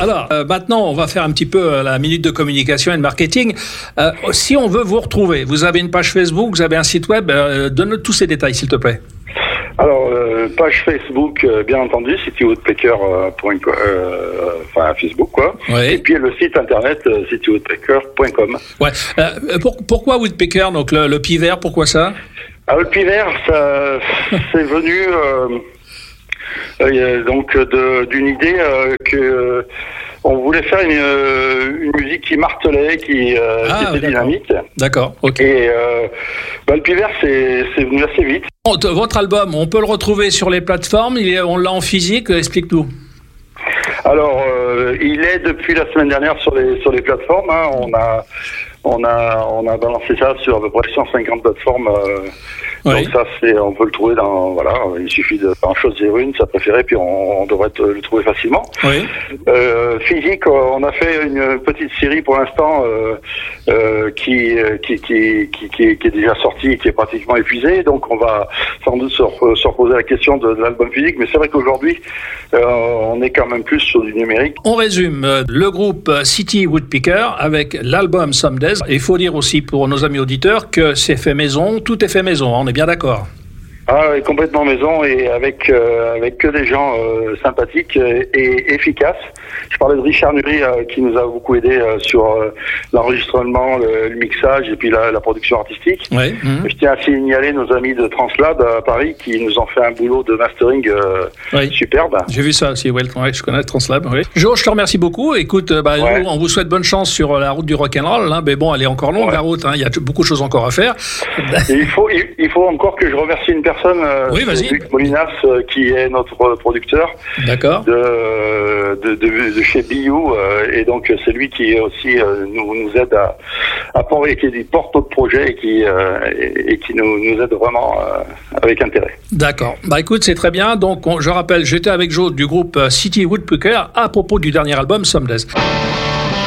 Alors, maintenant, on va faire un petit peu la minute de communication et de marketing. Si on veut vous retrouver, vous avez une page Facebook, vous avez un site web, donne-nous tous ces détails, s'il te plaît. Alors, page Facebook, bien entendu, citywoodpecker.com, enfin Facebook, quoi. Oui. Et puis le site internet, citywoodpecker.com. Ouais. Pourquoi Woodpecker, donc le pied vert, pourquoi ça? Alors, le pied vert, ça, c'est venu donc d'une idée que on voulait faire une musique qui martelait, qui était dynamique. D'accord, ok. Et le pied vert, c'est venu assez vite. Votre album, on peut le retrouver sur les plateformes, on l'a en physique, explique-nous. Alors, il est depuis la semaine dernière sur les plateformes. Hein. On a balancé ça sur à peu près 150 plateformes. Oui. Donc ça, on peut le trouver il suffit d'en choisir une, sa préférée, puis on devrait le trouver facilement. Oui. Physique, on a fait une petite série pour l'instant qui est déjà sortie, qui est pratiquement épuisée. Donc on va sans doute se reposer la question de l'album physique, mais c'est vrai qu'aujourd'hui on est quand même plus sur du numérique. On résume le groupe City Woodpecker avec l'album Some Days. Il faut dire aussi pour nos amis auditeurs que c'est fait maison, tout est fait maison, on est bien d'accord. Ah oui, complètement maison et avec que des gens sympathiques et efficaces. Je parlais de Richard Nury qui nous a beaucoup aidé sur l'enregistrement, le mixage et puis la production artistique. Oui. Je tiens à signaler nos amis de Translab à Paris qui nous ont fait un boulot de mastering superbe. J'ai vu ça aussi, je connais Translab. Oui. Jo, je te remercie beaucoup. Écoute, nous, on vous souhaite bonne chance sur la route du rock'n'roll. Hein, mais bon, elle est encore longue la route. Il y a beaucoup de choses encore à faire. Et il faut encore que je remercie une personne, Luc Molinas, qui est notre producteur. D'accord. De chez Biou, et donc c'est lui qui aussi nous aide qui porte notre projet et qui nous aide vraiment avec intérêt. D'accord. Écoute, c'est très bien. Donc je rappelle, j'étais avec Jo du groupe City Woodpecker à propos du dernier album Some Days.